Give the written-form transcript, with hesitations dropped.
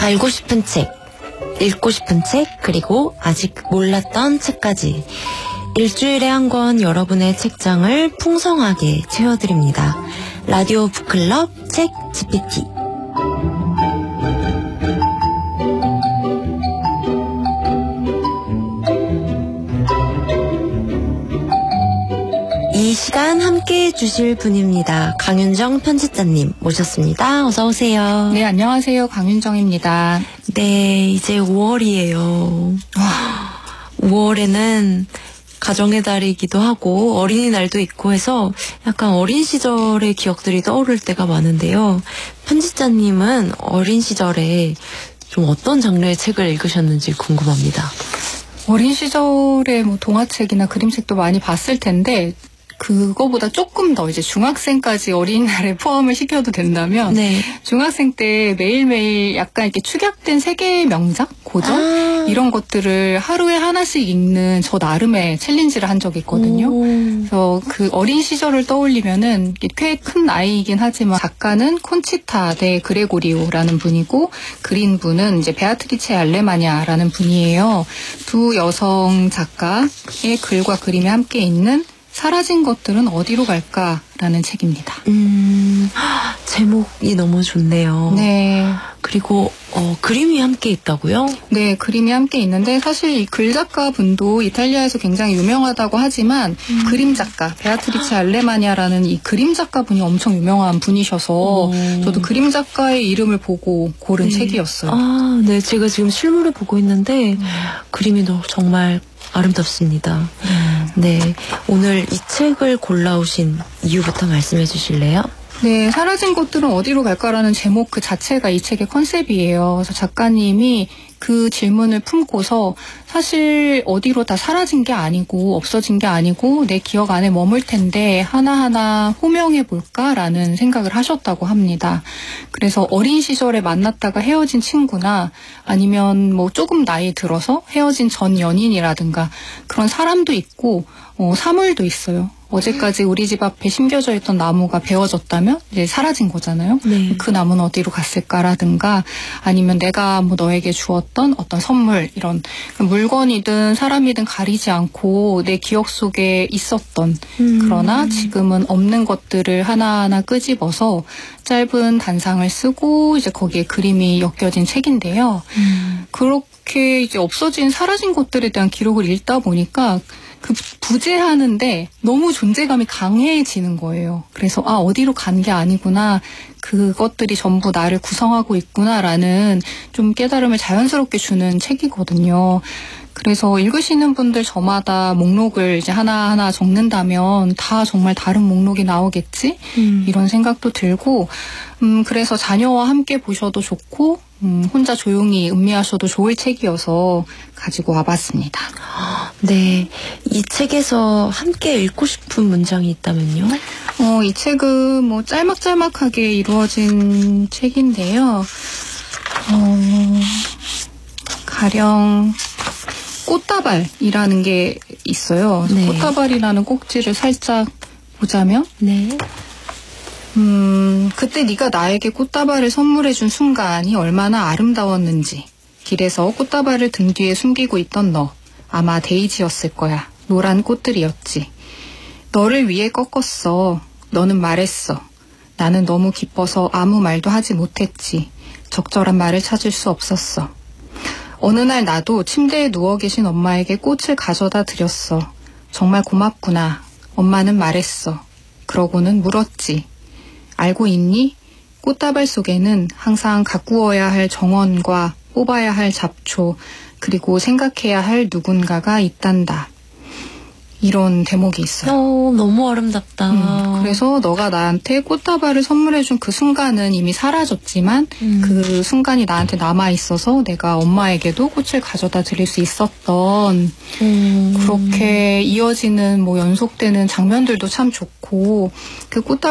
알고 싶은 책, 읽고 싶은 책, 그리고 아직 몰랐던 책까지 일주일에 한 권 여러분의 책장을 풍성하게 채워드립니다. 라디오 북클럽 책 GPT. 이 시간 함께해 주실 분입니다. 강윤정 편집자님 모셨습니다. 어서 오세요. 네, 안녕하세요. 강윤정입니다. 네, 이제 5월이에요. 5월에는 가정의 달이기도 하고 어린이날도 있고 해서 약간 어린 시절의 기억들이 떠오를 때가 많은데요. 편집자님은 어린 시절에 좀 어떤 장르의 책을 읽으셨는지 궁금합니다. 어린 시절에 뭐 동화책이나 그림책도 많이 봤을 텐데 그거보다 조금 더 이제 중학생까지 어린이날에 포함을 시켜도 된다면 네. 중학생 때 매일매일 약간 이렇게 축약된 세계의 명작, 고전 이런 것들을 하루에 하나씩 읽는 저 나름의 챌린지를 한 적이 있거든요. 그래서 그 어린 시절을 떠올리면은 꽤 큰 나이이긴 하지만 작가는 콘치타 데 그레고리오라는 분이고 그린 분은 이제 베아트리체 알레마냐라는 분이에요. 두 여성 작가의 글과 그림이 함께 있는 사라진 것들은 어디로 갈까라는 책입니다. 제목이 너무 좋네요. 네. 그리고 그림이 함께 있다고요? 네, 그림이 함께 있는데 사실 이 글 작가 분도 이탈리아에서 굉장히 유명하다고 하지만 그림 작가 베아트리체 알레마냐라는 이 그림 작가 분이 엄청 유명한 분이셔서 저도 그림 작가의 이름을 보고 고른 책이었어요. 아, 네, 제가 지금 실물을 보고 있는데 그림이 정말 아름답습니다. 네, 오늘 이 책을 골라오신 이유부터 말씀해 주실래요? 네, 사라진 것들은 어디로 갈까라는 제목 그 자체가 이 책의 컨셉이에요. 그래서 작가님이 그 질문을 품고서 사실 어디로 다 사라진 게 아니고 없어진 게 아니고 내 기억 안에 머물 텐데 하나하나 호명해 볼까라는 생각을 하셨다고 합니다. 그래서 어린 시절에 만났다가 헤어진 친구나 아니면 뭐 조금 나이 들어서 헤어진 전 연인이라든가 그런 사람도 있고 사물도 있어요. 어제까지 우리 집 앞에 심겨져 있던 나무가 베어졌다면 이제 사라진 거잖아요. 네. 그 나무는 어디로 갔을까라든가 아니면 내가 뭐 너에게 주었던 어떤 선물 이런 물건이든 사람이든 가리지 않고 내 기억 속에 있었던 그러나 지금은 없는 것들을 하나하나 끄집어서 짧은 단상을 쓰고 이제 거기에 그림이 엮여진 책인데요. 그렇게 이제 없어진 사라진 것들에 대한 기록을 읽다 보니까 그 부재하는데 너무 존재감이 강해지는 거예요. 그래서 어디로 간 게 아니구나. 그것들이 전부 나를 구성하고 있구나라는 좀 깨달음을 자연스럽게 주는 책이거든요. 그래서 읽으시는 분들 저마다 목록을 이제 하나하나 적는다면 다 정말 다른 목록이 나오겠지? 이런 생각도 들고 그래서 자녀와 함께 보셔도 좋고 혼자 조용히 음미하셔도 좋을 책이어서 가지고 와봤습니다. 네, 이 책에서 함께 읽고 싶은 문장이 있다면요? 이 책은 뭐 짤막짤막하게 이루어진 책인데요. 가령 꽃다발이라는 게 있어요. 네. 꽃다발이라는 꼭지를 살짝 보자면 네. 그때 네가 나에게 꽃다발을 선물해준 순간이 얼마나 아름다웠는지 길에서 꽃다발을 등 뒤에 숨기고 있던 너 아마 데이지였을 거야. 노란 꽃들이었지. 너를 위해 꺾었어. 너는 말했어. 나는 너무 기뻐서 아무 말도 하지 못했지. 적절한 말을 찾을 수 없었어. 어느 날 나도 침대에 누워 계신 엄마에게 꽃을 가져다 드렸어. 정말 고맙구나. 엄마는 말했어. 그러고는 물었지. 알고 있니? 꽃다발 속에는 항상 가꾸어야 할 정원과 뽑아야 할 잡초, 그리고 생각해야 할 누군가가 있단다. 이런 대목이 있어요. 너무 아름답다. 그래서 너가 나한테 꽃다발을 선물해준 그 순간은 이미 사라졌지만 그 순간이 나한테 남아있어서 내가 엄마에게도 꽃을 가져다 드릴 수 있었던 그렇게 이어지는 뭐 연속되는 장면들도 참 좋고 그 꽃다발